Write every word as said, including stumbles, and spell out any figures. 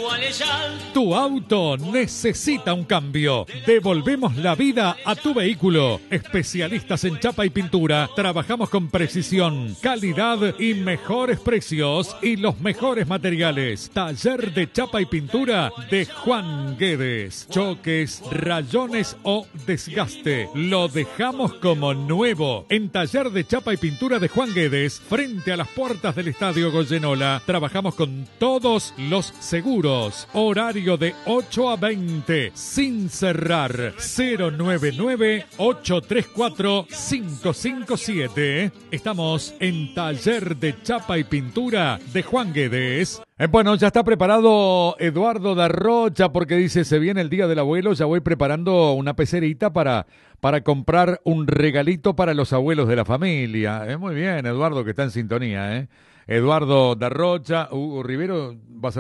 Tu auto necesita un cambio. Devolvemos la vida a tu vehículo. Especialistas en chapa y pintura. Trabajamos con precisión, calidad y mejores precios y los mejores materiales. Taller de chapa y pintura de Juan Guedes. Choques, rayones o desgaste. Lo dejamos como nuevo. En Taller de chapa y pintura de Juan Guedes, frente a las puertas del Estadio Goyenola. Trabajamos con todos los seguros. Horario de ocho a veinte, sin cerrar. cero nueve nueve, ocho tres cuatro, cinco cinco siete. Estamos en Taller de Chapa y Pintura de Juan Guedes. Eh, bueno, ya está preparado Eduardo Darrocha porque dice, se viene el Día del Abuelo, ya voy preparando una pecerita para, para comprar un regalito para los abuelos de la familia. Eh, muy bien, Eduardo, que está en sintonía, ¿eh? Eduardo Darrocha, Hugo Rivero, vas a